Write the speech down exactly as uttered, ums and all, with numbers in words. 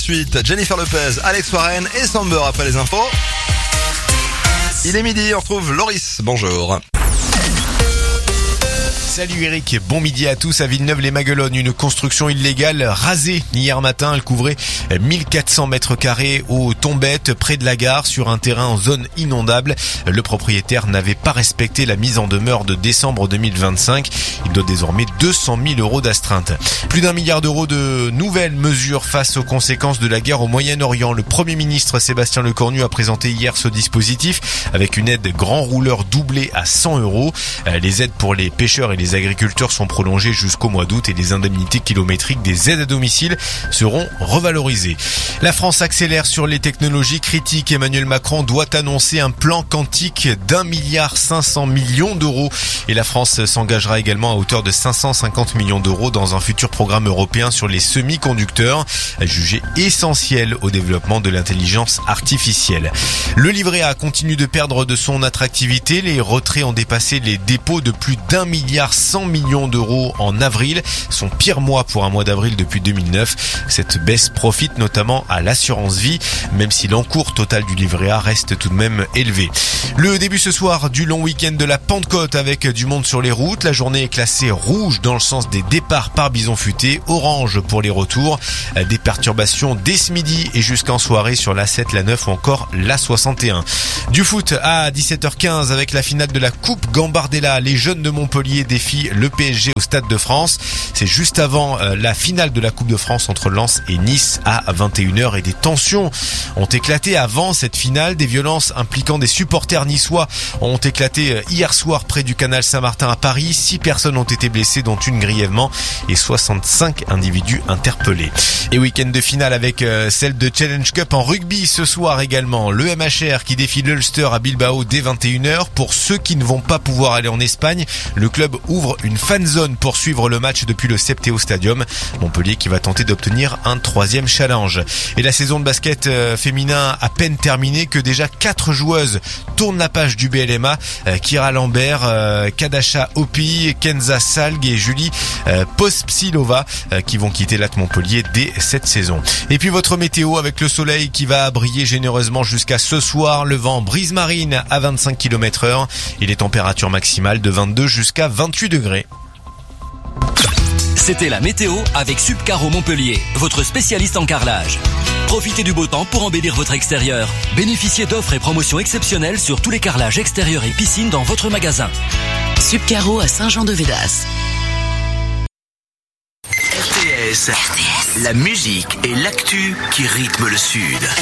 Ensuite, Jennifer Lopez, Alex Warren et Samber après les infos. Il est midi, on retrouve Loris. Bonjour. Salut Eric, bon midi à tous. À Villeneuve-les-Maguelones, une construction illégale rasée hier matin. Elle couvrait mille quatre cents mètres carrés aux Tombettes, près de la gare, sur un terrain en zone inondable. Le propriétaire n'avait pas respecté la mise en demeure de décembre deux mille vingt-cinq. Il doit désormais deux cent mille euros d'astreinte. Plus d'un milliard d'euros de nouvelles mesures face aux conséquences de la guerre au Moyen-Orient. Le Premier ministre Sébastien Lecornu a présenté hier ce dispositif avec une aide grand rouleur doublée à cent euros. Les aides pour les pêcheurs et les agriculteurs sont prolongées jusqu'au mois d'août et les indemnités kilométriques des aides à domicile seront revalorisées. La France accélère sur les technologies critiques. Emmanuel Macron doit annoncer un plan quantique d'un milliard cinq cents millions d'euros et la France s'engagera également à hauteur de cinq cent cinquante millions d'euros dans un futur programme européen sur les semi-conducteurs, jugé essentiel au développement de l'intelligence artificielle. Le livret A continue de perdre de son attractivité. Les retraits ont dépassé les dépôts de plus d'un milliard cent millions d'euros en avril, son pire mois pour un mois d'avril depuis deux mille neuf. Cette baisse profite notamment à l'assurance vie, même si l'encours total du livret A reste tout de même élevé. Le début ce soir du long week-end de la Pentecôte avec du monde sur les routes. La journée est classée rouge dans le sens des départs par bison futé, orange pour les retours. Des perturbations dès ce midi et jusqu'en soirée sur l'A sept, l'A neuf ou encore l'A soixante et un. Du foot à dix-sept heures quinze avec la finale de la Coupe Gambardella. Les jeunes de Montpellier défient le P S G au Stade de France. C'est juste avant la finale de la Coupe de France entre Lens et Nice à vingt et une heures et des tensions ont éclaté avant cette finale. Des violences impliquant des supporters niçois ont éclaté hier soir près du canal Saint-Martin à Paris. Six personnes ont été blessées, dont une grièvement, et soixante-cinq individus interpellés. Et week-end de finale avec celle de Challenge Cup en rugby ce soir également. Le M H R qui défie l'Ulster à Bilbao dès vingt et une heures. Pour ceux qui ne vont pas pouvoir aller en Espagne, le club ouvre une fan zone pour suivre le match depuis le Septéo Stadium. Montpellier qui va tenter d'obtenir un troisième challenge. Et la saison de basket féminin à peine terminée que déjà quatre joueuses tournent la page du B L M A. Kira Lambert, Kadasha Hopi, Kenza Salg et Julie Pospsilova qui vont quitter l'A T Montpellier dès cette saison. Et puis votre météo avec le soleil qui va briller généreusement jusqu'à ce soir. Le vent brise marine à vingt-cinq kilomètres heure et les températures maximales de vingt-deux jusqu'à vingt-huit degrés. C'était la météo avec Subcaro Montpellier, votre spécialiste en carrelage. Profitez du beau temps pour embellir votre extérieur. Bénéficiez d'offres et promotions exceptionnelles sur tous les carrelages extérieurs et piscines dans votre magasin. Subcaro à Saint-Jean-de-Védas. R T S, la musique et l'actu qui rythment le Sud.